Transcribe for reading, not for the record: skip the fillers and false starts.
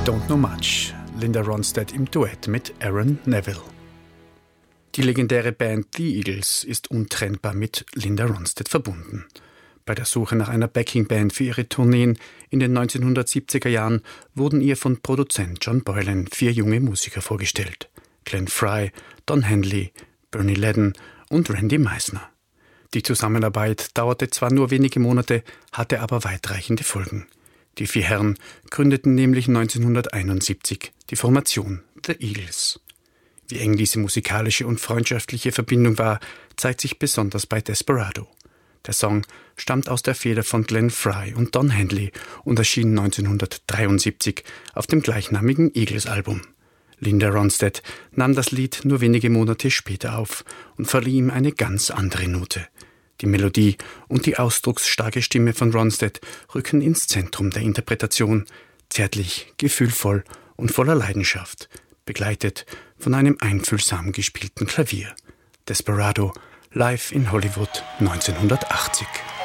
Don't Know Much, Linda Ronstadt im Duett mit Aaron Neville. Die legendäre Band The Eagles ist untrennbar mit Linda Ronstadt verbunden. Bei der Suche nach einer Backingband für ihre Tourneen in den 1970er Jahren wurden ihr von Produzent John Boylan 4 junge Musiker vorgestellt: Glenn Frey, Don Henley, Bernie Leadon und Randy Meisner. Die Zusammenarbeit dauerte zwar nur wenige Monate, hatte aber weitreichende Folgen. Die 4 Herren gründeten nämlich 1971 die Formation The Eagles. Wie eng diese musikalische und freundschaftliche Verbindung war, zeigt sich besonders bei Desperado. Der Song stammt aus der Feder von Glenn Frey und Don Henley und erschien 1973 auf dem gleichnamigen Eagles-Album. Linda Ronstadt nahm das Lied nur wenige Monate später auf und verlieh ihm eine ganz andere Note. Die Melodie und die ausdrucksstarke Stimme von Ronstadt rücken ins Zentrum der Interpretation, zärtlich, gefühlvoll und voller Leidenschaft, begleitet von einem einfühlsam gespielten Klavier. Desperado, live in Hollywood 1980.